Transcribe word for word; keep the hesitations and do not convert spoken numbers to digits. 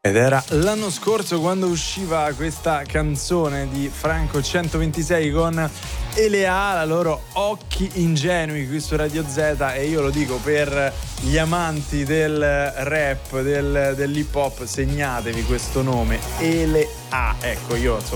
Ed era l'anno scorso quando usciva questa canzone di Franco centoventisei con Elea, la loro Occhi Ingenui qui su Radio Z, e io lo dico per gli amanti del rap, del, dell'hip hop, segnatevi questo nome, Elea. Ecco, io